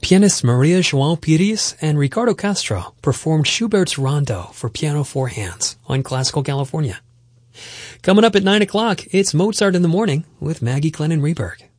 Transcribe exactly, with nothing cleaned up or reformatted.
Pianist Maria João Pires and Ricardo Castro performed Schubert's Rondo for piano four hands on Classical California. Coming up at nine o'clock, it's Mozart in the Morning with Maggie Glennon Reberg.